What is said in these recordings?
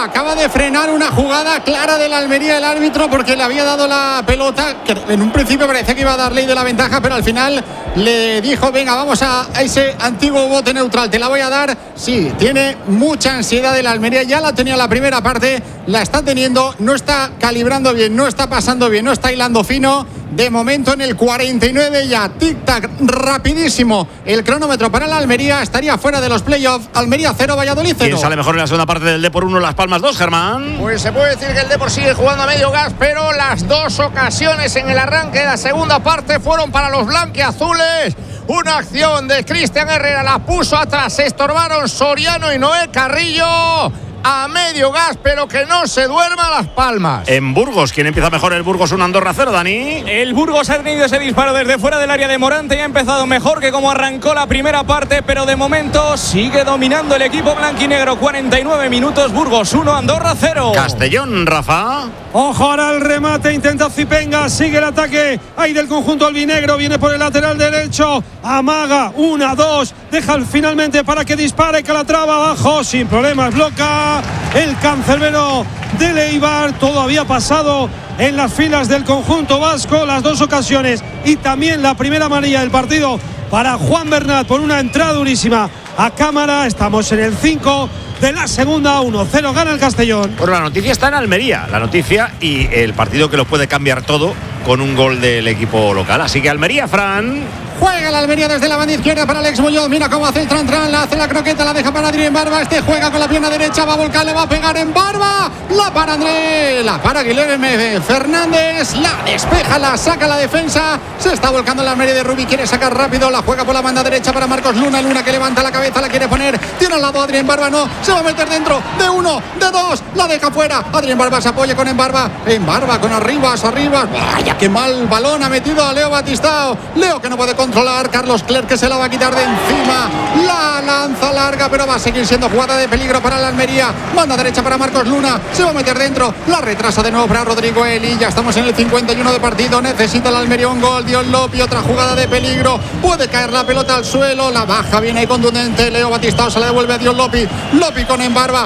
acaba de frenar una jugada clara de la Almería el árbitro porque le había dado la pelota, que en un principio parecía que iba a dar ley de la ventaja, pero al final le dijo: venga, vamos a ese antiguo bote neutral, te la voy a dar. Sí, tiene mucha ansiedad de la Almería, ya la tenía la primera parte, la está teniendo, no está calibrando bien, no está pasando bien, no está hilando fino. De momento en el 49 ya, tic-tac, rapidísimo el cronómetro para la Almería. Estaría fuera de los playoffs. Almería 0, Valladolid 0. ¿Quién sale mejor en la segunda parte del Depor 1, Las Palmas 2, Germán? Pues se puede decir que el Depor sigue jugando a medio gas, pero las dos ocasiones en el arranque de la segunda parte fueron para los blanquiazules. Una acción de Cristian Herrera, la puso atrás, se estorbaron Soriano y Noé Carrillo. A medio gas, pero que no se duerma Las Palmas. En Burgos, ¿quién empieza mejor? El Burgos 1, Andorra 0, Dani. El Burgos ha tenido ese disparo desde fuera del área de Morante y ha empezado mejor que como arrancó la primera parte, pero de momento sigue dominando el equipo blanquinegro. 49 minutos, Burgos 1, Andorra 0. Castellón, Rafa. Ojo ahora el remate, intenta Zipenga, sigue el ataque ahí del conjunto albinegro, viene por el lateral derecho, amaga, 1-2, deja finalmente para que dispare Calatrava abajo, sin problemas, bloca el cancerbero del Eibar. Todo había pasado en las filas del conjunto vasco, las dos ocasiones y también la primera amarilla del partido para Juan Bernat por una entrada durísima a cámara. Estamos en el 5 de la segunda, 1-0 gana el Castellón. Bueno, la noticia está en Almería, la noticia y el partido que lo puede cambiar todo con un gol del equipo local. Así que Almería, Fran. Juega la Almería desde la banda izquierda para Alex Muñoz. Mira cómo hace el tran, la hace la croqueta, la deja para Adrián Barba. Este juega con la pierna derecha, va a volcar, le va a pegar en Barba. La para André, la para Guilherme Fernández, la despeja, la saca la defensa. Se está volcando la Almería de Rubí, quiere sacar rápido, la juega por la banda derecha para Marcos Luna. Luna que levanta la cabeza, la quiere poner, tiene al lado a Adrián Barba, no, se va a meter dentro, de uno, de dos, la deja fuera. Adrián Barba se apoya con Embarba con arribas. Vaya, qué mal balón ha metido a Leo Batistao. Leo que no puede controlar, Carlos Clerc que se la va a quitar de encima, la lanza larga, pero va a seguir siendo jugada de peligro para la Almería. Banda derecha para Marcos Luna, se va a meter dentro, la retrasa de nuevo para Rodrigo Eli. Ya estamos en el 51 de partido, necesita la Almería un gol. Dios Lopi, otra jugada de peligro, puede caer la pelota al suelo, la baja bien ahí contundente, Leo Batistao se la devuelve a Dios Lopi con Embarba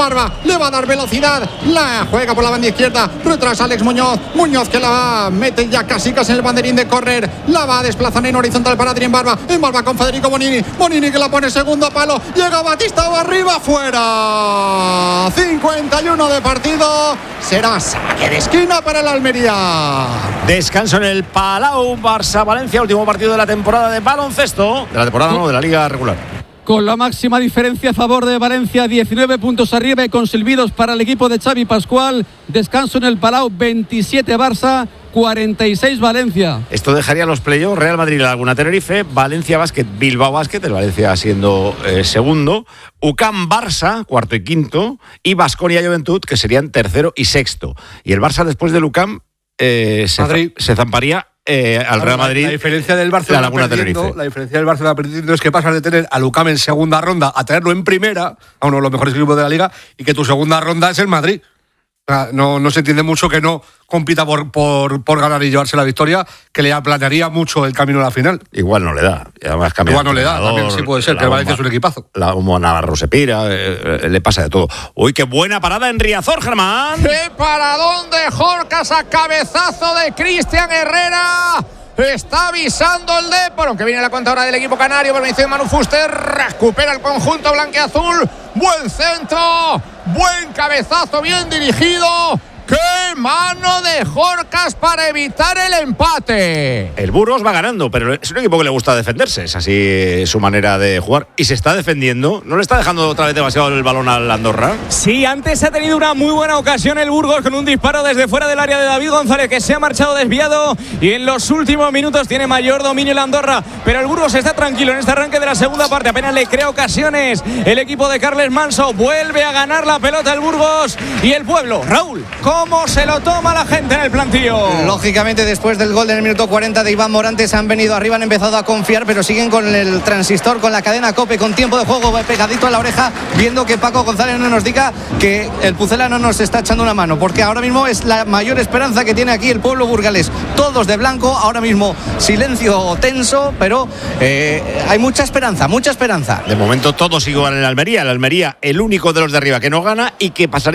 le va a dar velocidad, la juega por la banda izquierda, retrasa Alex Muñoz que la mete ya casi en el banderín de córner, la va a desplazar en horizontal para Adrián Barba con Federico Bonini que la pone segundo palo, llega Batistao arriba, fuera. 51 de partido, será saque de esquina para la Almería. Descanso en el Palau. Barça-Valencia, último partido de la temporada de baloncesto, de la temporada no, de la liga regular. Con la máxima diferencia a favor de Valencia, 19 puntos arriba y con silbidos para el equipo de Xavi Pascual. Descanso en el Palau, 27 Barça, 46 Valencia. Esto dejaría los playoffs: Real Madrid, Laguna Tenerife, Valencia Basket, Bilbao Basket, el Valencia siendo segundo, UCAM Barça, cuarto y quinto, y Baskonia Juventud, que serían tercero y sexto. Y el Barça, después del UCAM, se zamparía al Real Madrid. La diferencia del Barcelona perdiendo es que pasas de tener al UCAM en segunda ronda a tenerlo en primera, a uno de los mejores equipos de la liga, y que tu segunda ronda es el Madrid. No se entiende mucho que no compita por ganar y llevarse la victoria, que le aplanaría mucho el camino a la final. Igual no le da. Además, igual no le da, también sí puede ser, que el Valencia es un equipazo. Como Navarro se pira, le pasa de todo. Uy, qué buena parada en Riazor, Germán. ¡Qué paradón de Jorcas a cabezazo de Cristian Herrera! Está avisando el Depor, aunque viene la cuenta ahora del equipo canario por mención de Manu Fuster. Recupera el conjunto blanquiazul. Buen centro, buen cabezazo, bien dirigido. ¡Qué mano de Jorcas para evitar el empate! El Burgos va ganando, pero es un equipo que le gusta defenderse. Es así su manera de jugar. Y se está defendiendo. ¿No le está dejando otra vez demasiado el balón al Andorra? Sí, antes ha tenido una muy buena ocasión el Burgos con un disparo desde fuera del área de David González, que se ha marchado desviado. Y en los últimos minutos tiene mayor dominio el Andorra. Pero el Burgos está tranquilo en este arranque de la segunda parte. Apenas le crea ocasiones. El equipo de Carles Manso vuelve a ganar la pelota el Burgos. Y el pueblo, Raúl, ¿cómo se lo toma la gente en el plantío? Lógicamente, después del gol del minuto 40 de Iván Morantes, han venido arriba, han empezado a confiar, pero siguen con el transistor, con la cadena COPE, con tiempo de juego pegadito a la oreja, viendo que Paco González no nos diga que el Pucelano nos está echando una mano, porque ahora mismo es la mayor esperanza que tiene aquí el pueblo burgalés. Todos de blanco, ahora mismo silencio tenso, pero hay mucha esperanza, mucha esperanza. De momento todos igual en la Almería. El único de los de arriba que no gana y que pasaría